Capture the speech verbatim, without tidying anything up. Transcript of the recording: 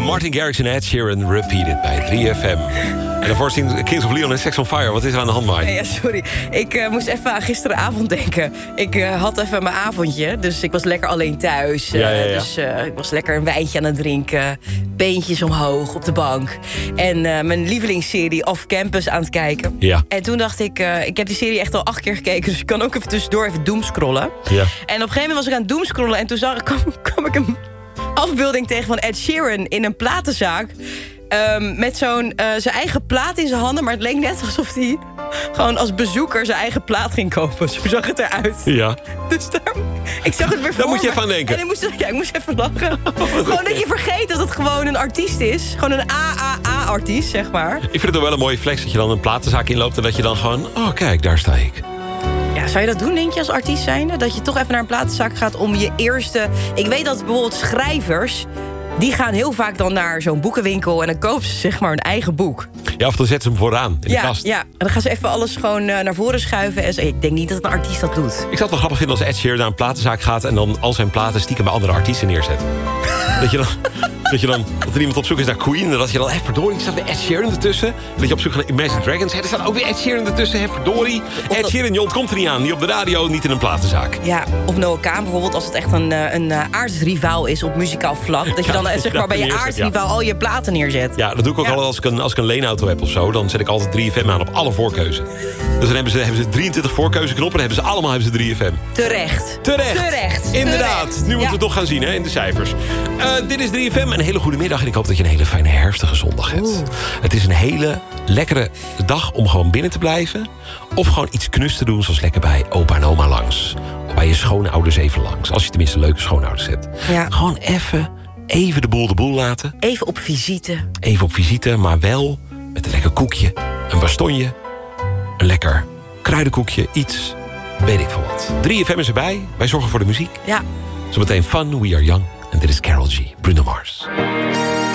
Martin Garrix en Ed Sheeran repeated bij drie F M. En daarvoor zien Kings of Leon en Sex on Fire. Wat is er aan de hand, Mike? Ja, sorry. Ik uh, moest even aan gisteravond denken. Ik uh, had even mijn avondje, dus ik was lekker alleen thuis. Uh, ja, ja, ja. Dus uh, ik was lekker een wijntje aan het drinken. Beentjes omhoog op de bank. En uh, mijn lievelingsserie Off Campus aan het kijken. Ja. En toen dacht ik, uh, ik heb die serie echt al acht keer gekeken... dus ik kan ook even tussendoor even doomscrollen. Ja. En op een gegeven moment was ik aan het doomscrollen... en toen zag, kwam, kwam ik een afbeelding tegen van Ed Sheeran in een platenzaak... Um, met zo'n uh, zijn eigen plaat in zijn handen... maar het leek net alsof hij gewoon als bezoeker zijn eigen plaat ging kopen. Zo zag het eruit. Ja. Dus daar, ik zag het weer voor Daar moet je me. even aan denken. En ik moest, ja, ik moest even lachen. Gewoon dat je vergeet dat het gewoon een artiest is. Gewoon een A A A-artiest, zeg maar. Ik vind het ook wel een mooie flex dat je dan een platenzaak inloopt... en dat je dan gewoon, oh kijk, daar sta ik. Ja, zou je dat doen, denk je, als artiest zijnde? Dat je toch even naar een platenzaak gaat om je eerste... Ik weet dat bijvoorbeeld schrijvers... die gaan heel vaak dan naar zo'n boekenwinkel... en dan kopen ze zeg maar een eigen boek. Ja, of dan zetten ze hem vooraan in ja, de kast. Ja, en dan gaan ze even alles gewoon uh, naar voren schuiven. En zo. Ik denk niet dat een artiest dat doet. Ik zou het wel grappig vinden als Ed Sheeran naar een platenzaak gaat... en dan al zijn platen stiekem bij andere artiesten neerzet. dat je dan... Dat, je dan, dat er iemand op zoek is naar Queen... en dat je dan, hé, verdorie, staat weer Ed Sheeran ertussen. Dat je op zoek gaat naar Imagine Dragons... hé, er staat ook weer Ed Sheeran ertussen, hé, verdorie. Ed Sheeran, je ontkomt er niet aan. Niet op de radio, niet in een platenzaak. Ja, of Noah Kahan bijvoorbeeld... als het echt een, een uh, aardsrivaal is op muzikaal vlak... dat je ja, dan uh, zeg maar bij je aardsrivaal ja. al je platen neerzet. Ja, dat doe ik ook ja. altijd als ik, een, als ik een leenauto heb of zo. Dan zet ik altijd drie F M aan op alle voorkeuzen. Dus dan hebben ze, hebben ze drieëntwintig voorkeuzeknoppen... en hebben ze allemaal hebben ze drie F M. Terecht. Terecht. Terecht. Inderdaad. Terecht. Nu moeten ja. we het toch gaan zien hè, in de cijfers. Uh, dit is drie F M. Een hele goede middag. En ik hoop dat je een hele fijne herfstige zondag hebt. Oeh. Het is een hele lekkere dag om gewoon binnen te blijven. Of gewoon iets knus te doen, zoals lekker bij opa en oma langs. Of bij je schoonouders even langs. Als je tenminste leuke schoonouders hebt. Ja. Gewoon even, even de boel de boel laten. Even op visite. Even op visite, maar wel met een lekker koekje. Een bastonje. Een lekker kruidenkoekje. Iets, weet ik veel wat. drie F M is erbij. Wij zorgen voor de muziek. Ja. Zometeen Fun, We Are Young. En dit is Karol G, Bruno Mars.